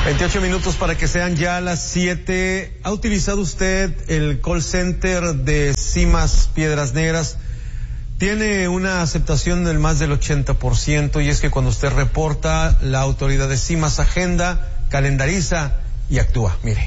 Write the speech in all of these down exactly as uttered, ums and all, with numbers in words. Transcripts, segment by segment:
veintiocho minutos para que sean ya las siete. ¿Ha utilizado usted el call center de CIMAS Piedras Negras? Tiene una aceptación del más del ochenta por ciento, y es que cuando usted reporta, la autoridad de CIMAS agenda, calendariza y actúa. Mire.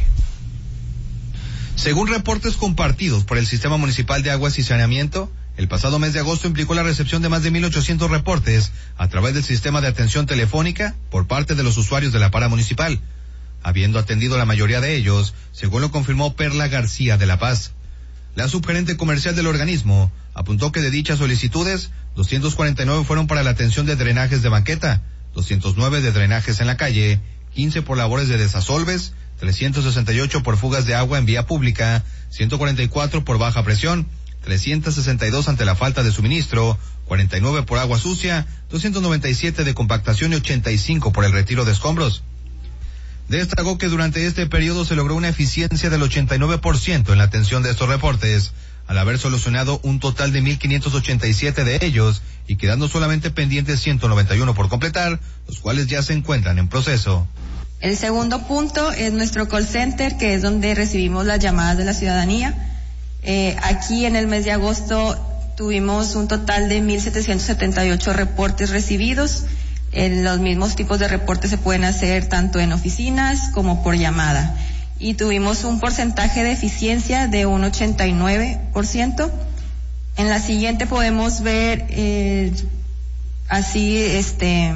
Según reportes compartidos por el Sistema Municipal de Aguas y Saneamiento, el pasado mes de agosto implicó la recepción de más de mil ochocientos reportes a través del sistema de atención telefónica por parte de los usuarios de la para municipal, habiendo atendido la mayoría de ellos, según lo confirmó Perla García de La Paz. La subgerente comercial del organismo apuntó que de dichas solicitudes, doscientos cuarenta y nueve fueron para la atención de drenajes de banqueta, doscientos nueve de drenajes en la calle, quince por labores de desasolves, trescientos sesenta y ocho por fugas de agua en vía pública, ciento cuarenta y cuatro por baja presión, trescientos sesenta y dos ante la falta de suministro, cuarenta y nueve por agua sucia, doscientos noventa y siete de compactación y ochenta y cinco por el retiro de escombros. Destacó que durante este periodo se logró una eficiencia del ochenta y nueve por ciento en la atención de estos reportes, al haber solucionado un total de mil quinientos ochenta y siete de ellos y quedando solamente pendientes ciento noventa y uno por completar, los cuales ya se encuentran en proceso. El segundo punto es nuestro call center, que es donde recibimos las llamadas de la ciudadanía. Eh, aquí en el mes de agosto tuvimos un total de mil setecientos setenta y ocho reportes recibidos. Eh, los mismos tipos de reportes se pueden hacer tanto en oficinas como por llamada. Y tuvimos un porcentaje de eficiencia de un ochenta y nueve por ciento. En la siguiente podemos ver eh, así este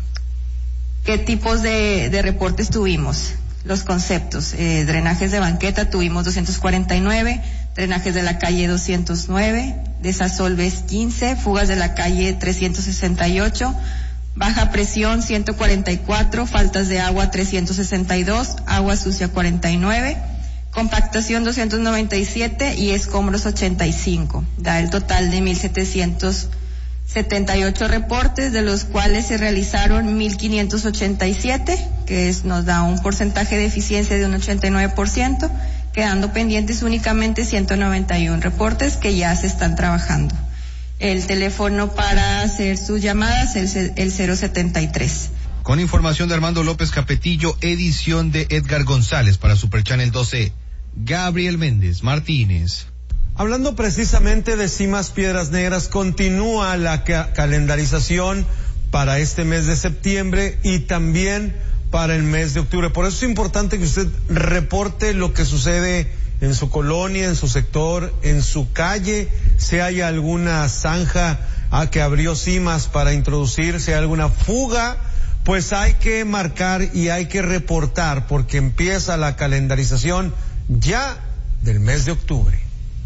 qué tipos de, de reportes tuvimos. Los conceptos, eh, drenajes de banqueta tuvimos doscientos cuarenta y nueve, drenajes de la calle doscientos nueve, desasolves quince, fugas de la calle trescientos sesenta y ocho, baja presión ciento cuarenta y cuatro, faltas de agua trescientos sesenta y dos, agua sucia cuarenta y nueve, compactación doscientos noventa y siete y escombros ochenta y cinco. Da el total de mil setecientos setenta y ocho reportes, de los cuales se realizaron mil quinientos ochenta y siete, que es, nos da un porcentaje de eficiencia de un ochenta y nueve por ciento, quedando pendientes únicamente ciento noventa y uno reportes que ya se están trabajando. El teléfono para hacer sus llamadas es el, el cero setenta y tres. Con información de Armando López Capetillo, edición de Edgar González para Super Channel doce, Gabriel Méndez Martínez. Hablando precisamente de CIMAS Piedras Negras, continúa la ca- calendarización para este mes de septiembre y también para el mes de octubre. Por eso es importante que usted reporte lo que sucede en su colonia, en su sector, en su calle, si hay alguna zanja a que abrió CIMAS para introducir, si hay alguna fuga, pues hay que marcar y hay que reportar, porque empieza la calendarización ya del mes de octubre.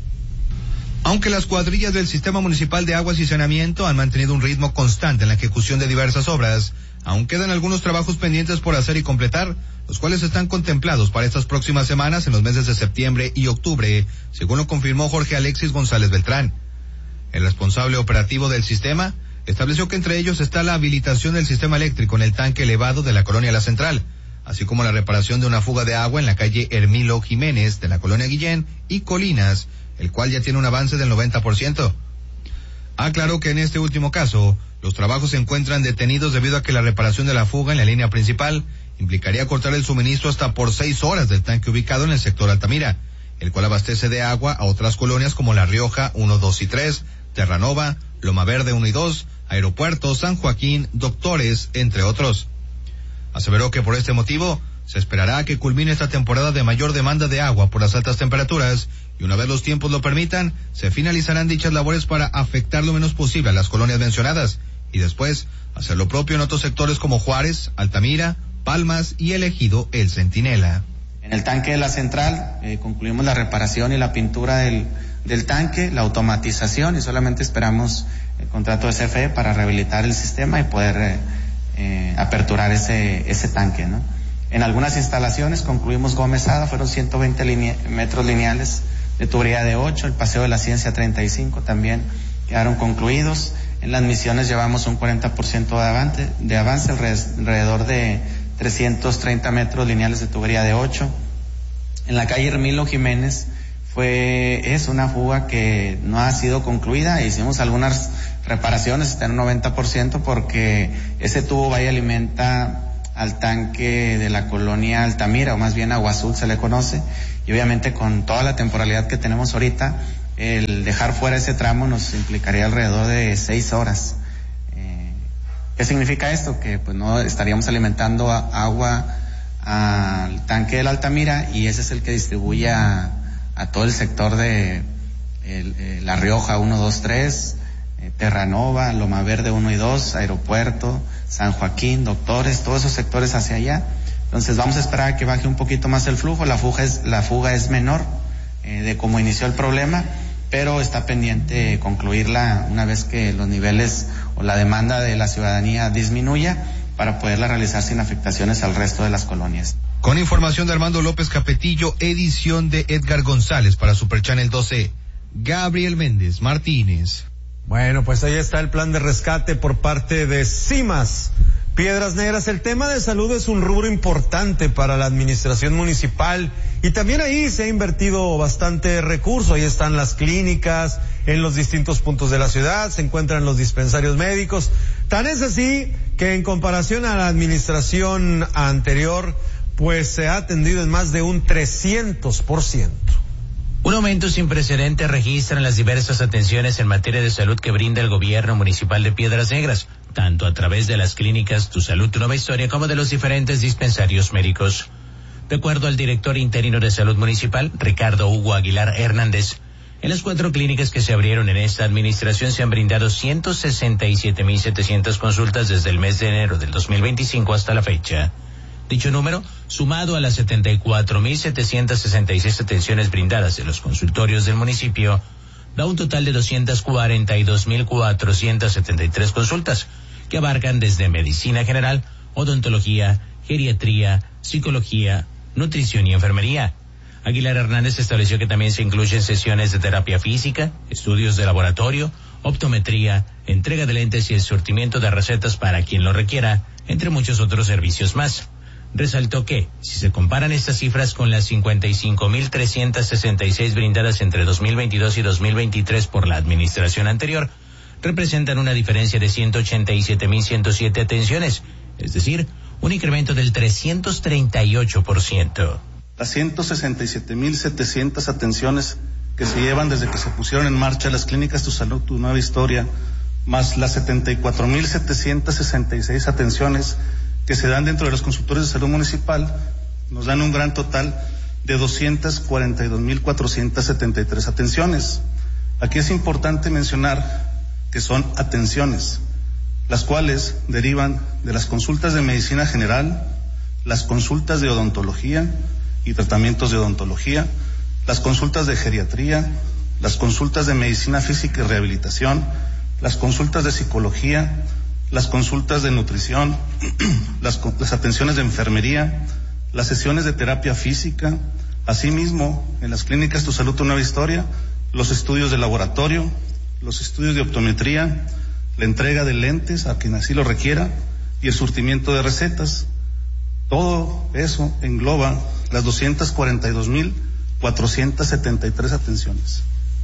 Aunque las cuadrillas del Sistema Municipal de Aguas y Saneamiento han mantenido un ritmo constante en la ejecución de diversas obras, aún quedan algunos trabajos pendientes por hacer y completar, los cuales están contemplados para estas próximas semanas en los meses de septiembre y octubre, según lo confirmó Jorge Alexis González Beltrán. El responsable operativo del sistema estableció que entre ellos está la habilitación del sistema eléctrico en el tanque elevado de la colonia La Central, así como la reparación de una fuga de agua en la calle Hermilo Jiménez de la colonia Guillén y Colinas, el cual ya tiene un avance del noventa por ciento. Aclaró que en este último caso, los trabajos se encuentran detenidos debido a que la reparación de la fuga en la línea principal implicaría cortar el suministro hasta por seis horas del tanque ubicado en el sector Altamira, el cual abastece de agua a otras colonias como La Rioja uno, dos y tres, Terranova, Loma Verde uno y dos, Aeropuerto, San Joaquín, Doctores, entre otros. Aseveró que por este motivo se esperará a que culmine esta temporada de mayor demanda de agua por las altas temperaturas y una vez los tiempos lo permitan, se finalizarán dichas labores para afectar lo menos posible a las colonias mencionadas y después hacer lo propio en otros sectores como Juárez, Altamira, Palmas y el ejido El Centinela. En el tanque de La Central eh, concluimos la reparación y la pintura del, del tanque, la automatización y solamente esperamos el contrato de C F E para rehabilitar el sistema y poder eh, eh, aperturar ese, ese tanque, ¿no? En algunas instalaciones concluimos Gómez-Ada, fueron ciento veinte linea, metros lineales de tubería de ocho, el Paseo de la Ciencia treinta y cinco también quedaron concluidos. En las Misiones llevamos un cuarenta por ciento de avance, de avance alrededor de trescientos treinta metros lineales de tubería de ocho. En la calle Hermilo Jiménez fue, es una fuga que no ha sido concluida, hicimos algunas reparaciones, está en un noventa por ciento porque ese tubo va y alimenta al tanque de la colonia Altamira, o más bien Agua Azul se le conoce, y obviamente con toda la temporalidad que tenemos ahorita, el dejar fuera ese tramo nos implicaría alrededor de seis horas. Eh, ¿Qué significa esto? Que pues no estaríamos alimentando a, agua al tanque de la Altamira, y ese es el que distribuye a, a todo el sector de el, eh, La Rioja uno, dos, tres, eh, Terranova, Loma Verde uno y dos, Aeropuerto, San Joaquín, Doctores, todos esos sectores hacia allá. Entonces vamos a esperar a que baje un poquito más el flujo. La fuga es, la fuga es menor eh, de cómo inició el problema, pero está pendiente concluirla una vez que los niveles o la demanda de la ciudadanía disminuya, para poderla realizar sin afectaciones al resto de las colonias. Con información de Armando López Capetillo, edición de Edgar González para Super Channel doce, Gabriel Méndez Martínez. Bueno, pues ahí está el plan de rescate por parte de CIMAS Piedras Negras. El tema de salud es un rubro importante para la administración municipal, y también ahí se ha invertido bastante recurso. Ahí están las clínicas en los distintos puntos de la ciudad, se encuentran los dispensarios médicos. Tan es así que en comparación a la administración anterior, pues se ha atendido en más de un trescientos por ciento. Un aumento sin precedentes registra en las diversas atenciones en materia de salud que brinda el gobierno municipal de Piedras Negras, tanto a través de las clínicas Tu Salud, Tu Nueva Historia, como de los diferentes dispensarios médicos. De acuerdo al director interino de Salud Municipal, Ricardo Hugo Aguilar Hernández, en las cuatro clínicas que se abrieron en esta administración se han brindado ciento sesenta y siete mil setecientas consultas desde el mes de enero del dos mil veinticinco hasta la fecha. Dicho número, sumado a las setenta y cuatro mil setecientas sesenta y seis atenciones brindadas en los consultorios del municipio, da un total de doscientas cuarenta y dos mil cuatrocientas setenta y tres consultas, que abarcan desde medicina general, odontología, geriatría, psicología, nutrición y enfermería. Aguilar Hernández estableció que también se incluyen sesiones de terapia física, estudios de laboratorio, optometría, entrega de lentes y el surtimiento de recetas para quien lo requiera, entre muchos otros servicios más. Resaltó que, si se comparan estas cifras con las cincuenta y cinco mil trescientas sesenta y seis brindadas entre dos mil veintidós y dos mil veintitrés por la administración anterior, representan una diferencia de ciento ochenta y siete mil ciento siete atenciones, es decir, un incremento del trescientos treinta y ocho por ciento. Las ciento sesenta y siete mil setecientas atenciones que se llevan desde que se pusieron en marcha las clínicas Tu Salud, Tu Nueva Historia, más las setenta y cuatro mil setecientas sesenta y seis atenciones que se dan dentro de los consultorios de salud municipal, nos dan un gran total de doscientas cuarenta y dos mil cuatrocientas setenta y tres atenciones. Aquí es importante mencionar que son atenciones, las cuales derivan de las consultas de medicina general, las consultas de odontología y tratamientos de odontología, las consultas de geriatría, las consultas de medicina física y rehabilitación, las consultas de psicología, las consultas de nutrición, las, las atenciones de enfermería, las sesiones de terapia física, asimismo en las clínicas Tu Salud, Tu Nueva Historia, los estudios de laboratorio, los estudios de optometría, la entrega de lentes a quien así lo requiera y el surtimiento de recetas. Todo eso engloba las doscientas cuarenta y dos mil cuatrocientas setenta y tres atenciones.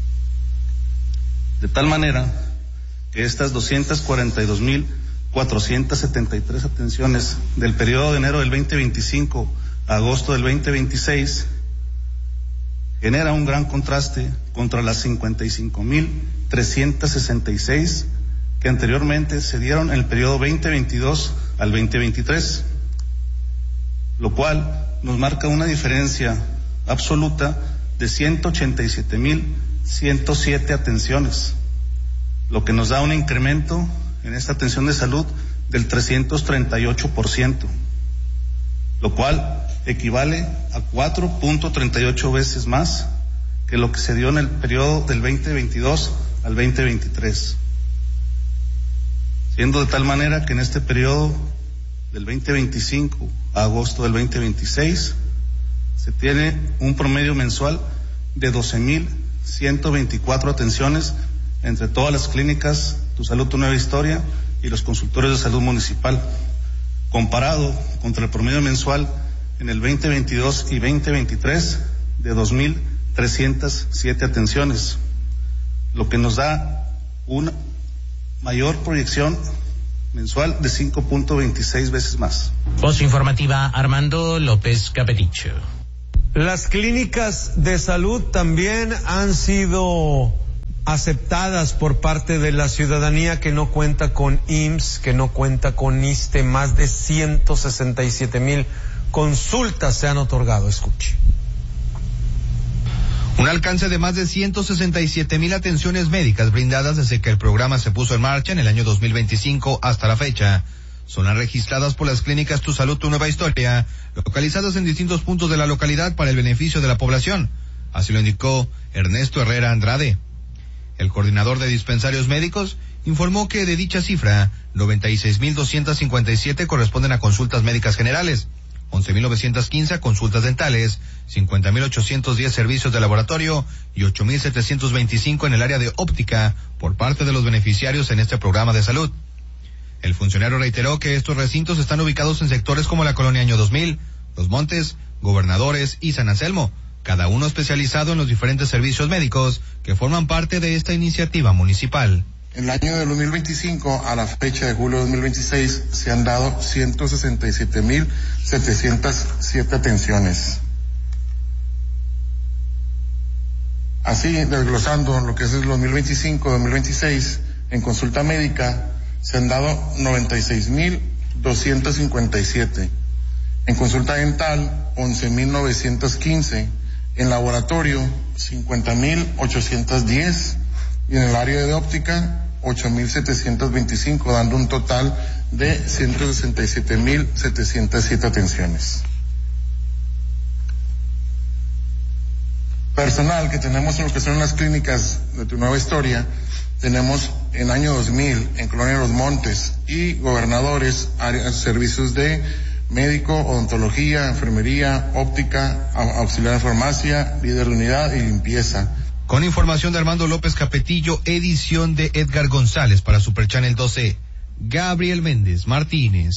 De tal manera que estas doscientas cuarenta y dos mil cuatrocientas setenta y tres atenciones del periodo de enero del veinte veinticinco a agosto del veinte veintiséis genera un gran contraste contra las cincuenta y cinco mil trescientas sesenta y seis que anteriormente se dieron en el periodo veinte veintidós al veinte veintitrés, lo cual nos marca una diferencia absoluta de ciento ochenta y siete mil ciento siete atenciones, lo que nos da un incremento en esta atención de salud del trescientos treinta y ocho por ciento, lo cual equivale a cuatro punto treinta y ocho veces más que lo que se dio en el periodo del veinte veintidós al veinte veintitrés, siendo de tal manera que en este periodo del veinte veinticinco a agosto del veinte veintiséis se tiene un promedio mensual de doce mil ciento veinticuatro atenciones entre todas las clínicas Tu Salud, Tu Nueva Historia y los consultorios de salud municipal, comparado contra el promedio mensual en el veinte veintidós y veinte veintitrés de dos mil trescientas siete atenciones, lo que nos da una mayor proyección mensual de cinco punto veintiséis veces más. Voz informativa, Armando López Capeticho. Las clínicas de salud también han sido aceptadas por parte de la ciudadanía que no cuenta con I M S S, que no cuenta con ISSSTE. Más de ciento sesenta y siete mil consultas se han otorgado. Escuche. Un alcance de más de ciento sesenta y siete mil atenciones médicas brindadas desde que el programa se puso en marcha en el año dos mil veinticinco hasta la fecha. Son las registradas por las clínicas Tu Salud, Tu Nueva Historia, localizadas en distintos puntos de la localidad para el beneficio de la población. Así lo indicó Ernesto Herrera Andrade. El coordinador de dispensarios médicos informó que de dicha cifra, noventa y seis mil doscientos cincuenta y siete corresponden a consultas médicas generales, once mil novecientos quince a consultas dentales, cincuenta mil ochocientos diez servicios de laboratorio y ocho mil setecientos veinticinco en el área de óptica por parte de los beneficiarios en este programa de salud. El funcionario reiteró que estos recintos están ubicados en sectores como la Colonia Año dos mil, Los Montes, Gobernadores y San Anselmo, cada uno especializado en los diferentes servicios médicos que forman parte de esta iniciativa municipal. En el año de dos mil veinticinco, a la fecha de julio de dos mil veintiséis, se han dado ciento sesenta y siete mil setecientas siete atenciones. Así, desglosando lo que es el dos mil veinticinco dos mil veintiséis, en consulta médica se han dado noventa y seis mil doscientos cincuenta y siete. En consulta dental, once mil novecientos quince. En laboratorio, cincuenta mil ochocientos diez. Y en el área de óptica, ocho mil setecientos veinticinco, dando un total de ciento sesenta y siete mil setecientos siete atenciones. Personal que tenemos en lo que son las clínicas de Tu Nueva Historia, tenemos en año dos mil en Colonia de Los Montes y Gobernadores, áreas, servicios de médico, odontología, enfermería, óptica, auxiliar de farmacia, líder de unidad y limpieza. Con información de Armando López Capetillo, edición de Edgar González para Super Channel doce, Gabriel Méndez Martínez.